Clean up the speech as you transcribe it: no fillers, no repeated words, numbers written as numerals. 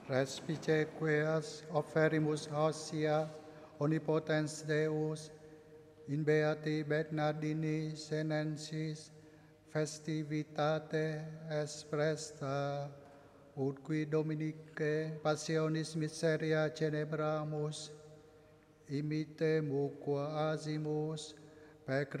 Respice queas offerimus Hosia, omnipotens Deus, in beati Bernardini senensis, festivitate expresta, ut qui Dominicae passionis miseria celebramus, imitemu qua asimus, per